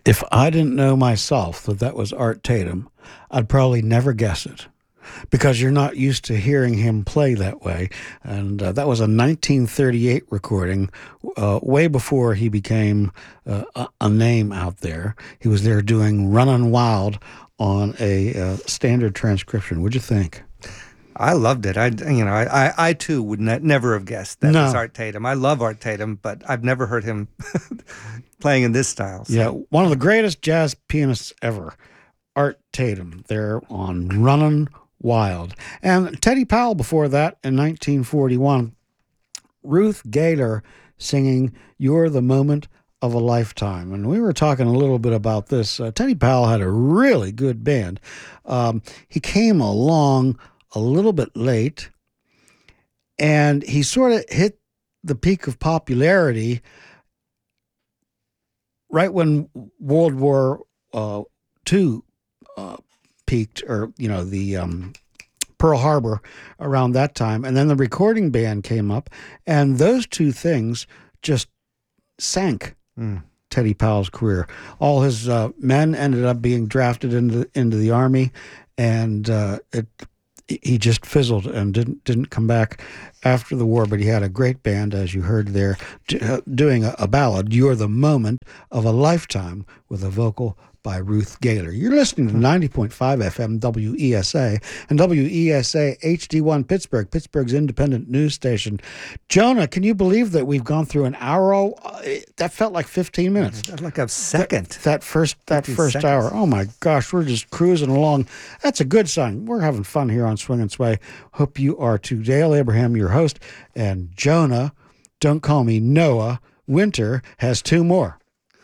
If I didn't know myself that that was Art Tatum, I'd probably never guess it because you're not used to hearing him play that way. And that was a 1938 recording, way before he became a name out there. He was there doing Runnin' Wild on a standard transcription. What'd you think? I loved it. I too would never have guessed that was Art Tatum. I love Art Tatum, but I've never heard him playing in this style. So. Yeah, one of the greatest jazz pianists ever, Art Tatum, there on Runnin' Wild. And Teddy Powell before that in 1941, Ruth Gaylor singing You're the Moment of a Lifetime. And we were talking a little bit about this. Teddy Powell had a really good band. He came along a little bit late, and he sort of hit the peak of popularity right when World War II peaked, or, the Pearl Harbor around that time. And then the recording band came up, and those two things just sank Teddy Powell's career. All his men ended up being drafted into the Army, and he just fizzled and didn't come back after the war. But he had a great band, as you heard there, doing a ballad, You're the Moment of a Lifetime, with a vocal by Ruth Gaylor. You're listening to 90.5 FM WESA and WESA HD1 Pittsburgh, Pittsburgh's independent news station. Jonah, can you believe that we've gone through an hour? That felt like 15 minutes. Like a second. That first hour. Oh my gosh, we're just cruising along. That's a good sign. We're having fun here on Swing and Sway. Hope you are too. Dale Abraham, your host, and Jonah, don't call me Noah, Winter, has two more.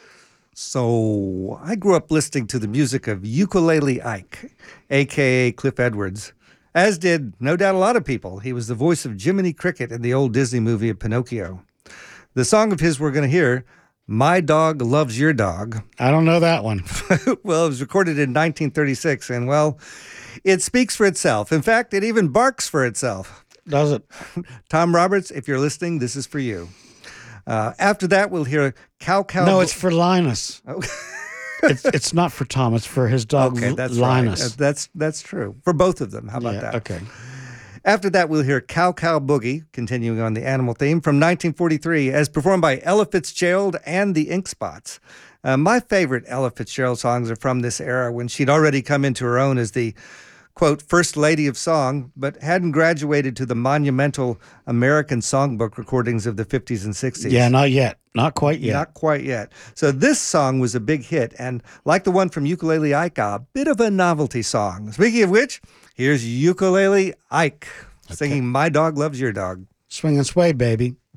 So I grew up listening to the music of Ukulele Ike, a.k.a. Cliff Edwards, as did, no doubt, a lot of people. He was the voice of Jiminy Cricket in the old Disney movie of Pinocchio. The song of his we're going to hear, My Dog Loves Your Dog. I don't know that one. Well, it was recorded in 1936, and, well, it speaks for itself. In fact, it even barks for itself. Does it? Tom Roberts, if you're listening, this is for you. After that, we'll hear Cow Cow. No, it's for Linus. Oh. it's not for Tom. It's for his dog, that's Linus. Right. That's true. For both of them. How about that? Okay. After that, we'll hear Cow Cow Boogie, continuing on the animal theme, from 1943, as performed by Ella Fitzgerald and the Ink Spots. My favorite Ella Fitzgerald songs are from this era, when she'd already come into her own as the, quote, first lady of song, but hadn't graduated to the monumental American songbook recordings of the 50s and 60s. Yeah, not yet. Not quite yet. Not quite yet. So this song was a big hit, and like the one from Ukulele Ike, a bit of a novelty song. Speaking of which, here's Ukulele Ike singing My Dog Loves Your Dog. Swing and Sway, baby.